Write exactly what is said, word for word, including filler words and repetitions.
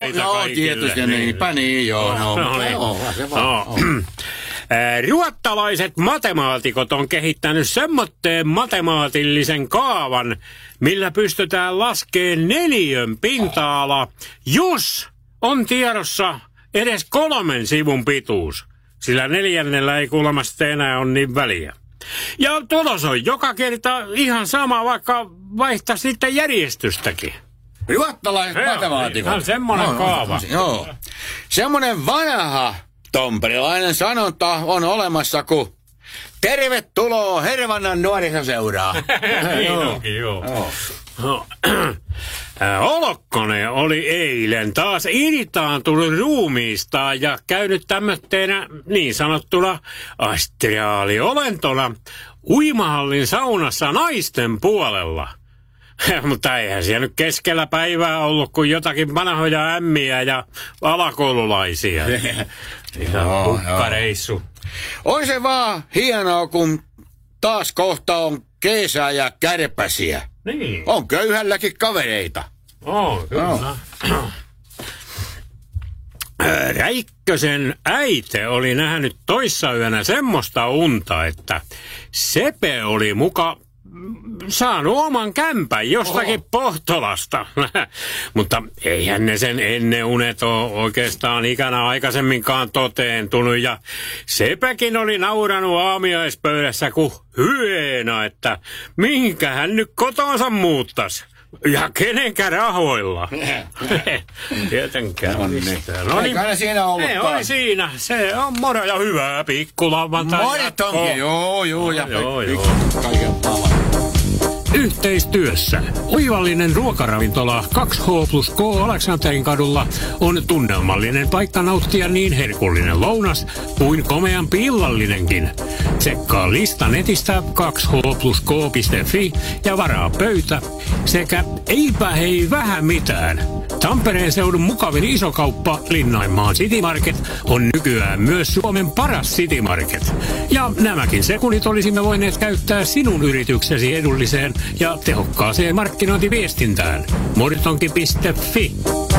niitä no, kaikille. No tietysti, niinpä niin, joo. No, no, no, no, no, se vaan, no. Ruottalaiset matemaatikot on kehittänyt semmoitteen matemaatillisen kaavan, millä pystytään laskemaan neliön pinta-ala, jos on tiedossa edes kolmen sivun pituus, sillä neljännellä ei kuulemma enää ole niin väliä. Ja tulos on joka kerta ihan sama, vaikka vaihtaa sitten järjestystäkin. Ruottalaiset matemaatikot. Ihan semmoinen no, kaava. Joo. Semmoinen vanha tomperilainen sanonta on olemassa, kun tervetuloa Hervannan nuorisoseuraa. Niin onkin, joo. joo. No. Olokkonen oli eilen taas irtaantunut ruumiistaan ja käynyt tämmötteenä niin sanottuna astriaaliolentona uimahallin saunassa naisten puolella. Mutta eihän siellä nyt keskellä päivää ollut kuin jotakin vanhoja ämmiä ja alakoululaisia. Ihan pukkareissu. On se vaan hienoa, kun taas kohta on keesää ja kärpäsiä. Niin. On köyhälläkin kavereita. Oh, kyllä. Oh. Räikkösen äite oli nähnyt toissayönä semmoista unta, että Sepe oli muka saanut oman kämpän jostakin Oho. Pohtolasta. Mutta eihän ne sen ennen unet ole oikeastaan ikänä aikaisemminkaan toteentunut. Ja Sepäkin oli nauranut aamiaispöydässä kuin hyena, että minkä hän nyt kotonsa muuttaisi. Ja kenenkä rahoilla? Tietenkään. No niin. No niin. Eikä siinä ollutkaan. Ne oli siinä. Se on moro ja hyvää pikkulauantai. Monet onkin, joo, joo. Ja joo, joo. Kaiken maailman. Yhteistyössä oivallinen ruokaravintola kaksi H plus K Aleksanterin kadulla on tunnelmallinen paikka nauttia niin herkullinen lounas kuin komeampi illallinenkin. Tsekkaa lista netistä kaksi H plus K piste fi ja varaa pöytä sekä eipä hei vähän mitään. Tampereen seudun mukavin isokauppa Linnainmaan City Market on nykyään myös Suomen paras City Market. Ja nämäkin sekunnit olisimme voineet käyttää sinun yrityksesi edulliseen ja tehokkaaseen markkinointiviestintään. Mortonki piste fi